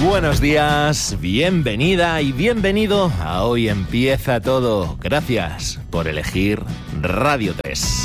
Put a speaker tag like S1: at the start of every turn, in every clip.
S1: Buenos días, bienvenida y bienvenido a Hoy Empieza Todo. Gracias por elegir Radio 3.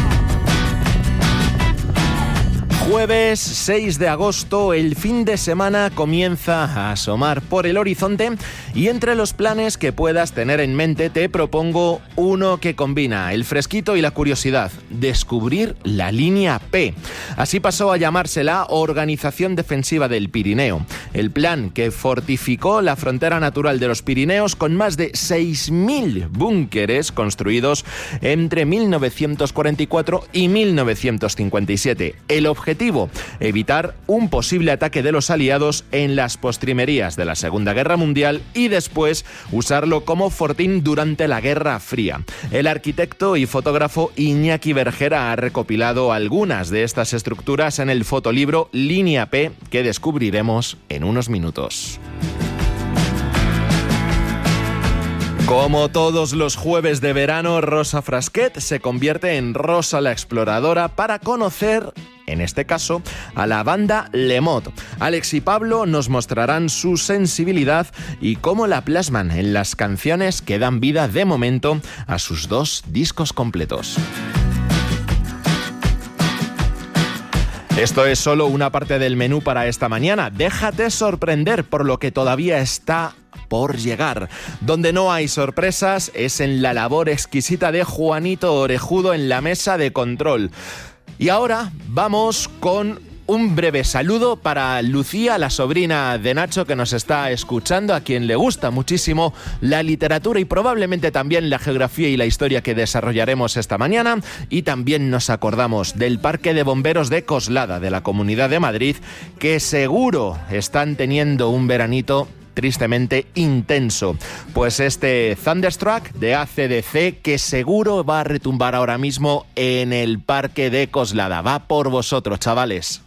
S1: Jueves 6 de agosto, el fin de semana comienza a asomar por el horizonte y entre los planes que puedas tener en mente te propongo uno que combina el fresquito y la curiosidad: descubrir la línea P. Así pasó a llamarse la Organización Defensiva del Pirineo, el plan que fortificó la frontera natural de los Pirineos con más de 6.000 búnkeres construidos entre 1944 y 1957. El objetivo: evitar un posible ataque de los aliados en las postrimerías de la Segunda Guerra Mundial y después usarlo como fortín durante la Guerra Fría. El arquitecto y fotógrafo Iñaki Bergera ha recopilado algunas de estas estructuras en el fotolibro Línea P, que descubriremos en unos minutos. Como todos los jueves de verano, Rosa Frasquet se convierte en Rosa la Exploradora para conocer, en este caso, a la banda Lemot. Alex y Pablo nos mostrarán su sensibilidad y cómo la plasman en las canciones que dan vida de momento a sus 2 discos completos. Esto es solo una parte del menú para esta mañana. Déjate sorprender por lo que todavía está por llegar. Donde no hay sorpresas es en la labor exquisita de Juanito Orejudo en la mesa de control. Y ahora vamos con un breve saludo para Lucía, la sobrina de Nacho, que nos está escuchando, a quien le gusta muchísimo la literatura y probablemente también la geografía y la historia que desarrollaremos esta mañana. Y también nos acordamos del Parque de Bomberos de Coslada, de la Comunidad de Madrid, que seguro están teniendo un veranito tristemente intenso. Pues este Thunderstruck de AC/DC, que seguro va a retumbar ahora mismo en el Parque de Coslada. Va por vosotros, chavales.